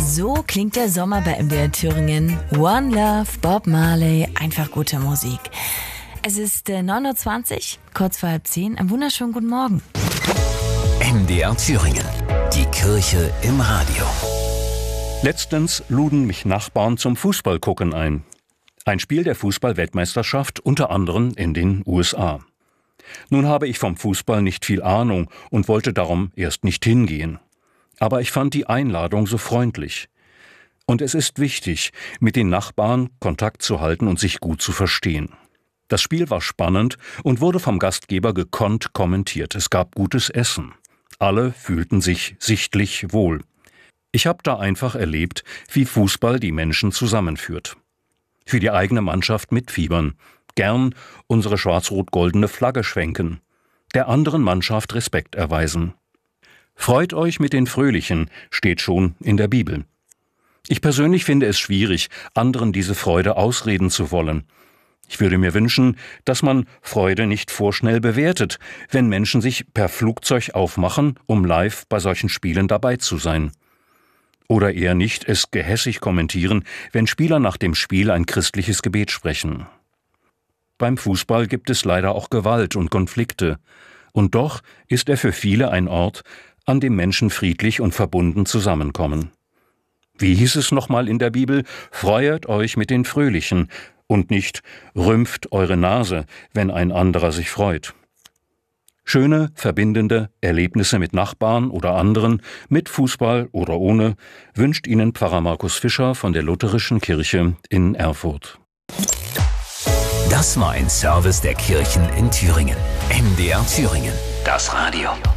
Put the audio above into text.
So klingt der Sommer bei MDR Thüringen. One Love, Bob Marley, einfach gute Musik. Es ist 9:20 Uhr, kurz vor 9:30. Einen wunderschönen guten Morgen. MDR Thüringen, die Kirche im Radio. Letztens luden mich Nachbarn zum Fußballgucken ein. Ein Spiel der Fußball-Weltmeisterschaft, unter anderem in den USA. Nun habe ich vom Fußball nicht viel Ahnung und wollte darum erst nicht hingehen. Aber ich fand die Einladung so freundlich. Und es ist wichtig, mit den Nachbarn Kontakt zu halten und sich gut zu verstehen. Das Spiel war spannend und wurde vom Gastgeber gekonnt kommentiert. Es gab gutes Essen. Alle fühlten sich sichtlich wohl. Ich habe da einfach erlebt, wie Fußball die Menschen zusammenführt. Für die eigene Mannschaft mitfiebern, gern unsere schwarz-rot-goldene Flagge schwenken, der anderen Mannschaft Respekt erweisen. Freut euch mit den Fröhlichen, steht schon in der Bibel. Ich persönlich finde es schwierig, anderen diese Freude ausreden zu wollen. Ich würde mir wünschen, dass man Freude nicht vorschnell bewertet, wenn Menschen sich per Flugzeug aufmachen, um live bei solchen Spielen dabei zu sein. Oder eher nicht es gehässig kommentieren, wenn Spieler nach dem Spiel ein christliches Gebet sprechen. Beim Fußball gibt es leider auch Gewalt und Konflikte. Und doch ist er für viele ein Ort, an dem Menschen friedlich und verbunden zusammenkommen. Wie hieß es nochmal in der Bibel? Freuet euch mit den Fröhlichen und nicht rümpft eure Nase, wenn ein anderer sich freut. Schöne, verbindende Erlebnisse mit Nachbarn oder anderen, mit Fußball oder ohne, wünscht Ihnen Pfarrer Markus Fischer von der Lutherischen Kirche in Erfurt. Das war ein Service der Kirchen in Thüringen. MDR Thüringen, das Radio.